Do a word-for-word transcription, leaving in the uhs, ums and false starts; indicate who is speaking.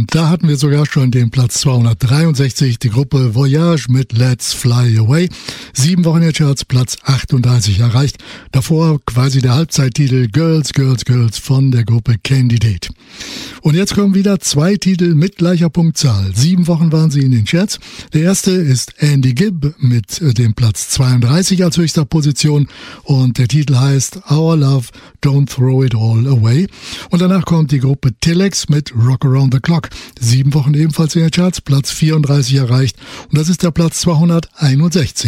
Speaker 1: Und da hatten wir sogar schon den Platz zweihundertdreiundsechzig, die Gruppe Voyage mit Let's Fly Away. Sieben Wochen in den Charts, Platz achtunddreißig erreicht. Davor quasi der Halbzeittitel Girls, Girls, Girls von der Gruppe Candidate. Und jetzt kommen wieder zwei Titel mit gleicher Punktzahl. Sieben Wochen waren sie in den Charts. Der erste ist Andy Gibb mit dem Platz zweiunddreißig als höchster Position und der Titel heißt Our Love, Don't Throw It All Away. Und danach kommt die Gruppe Telex mit Rock Around the Clock. Sieben Wochen ebenfalls in den Charts, Platz vierunddreißig erreicht und das ist der Platz zweihunderteinundsechzig.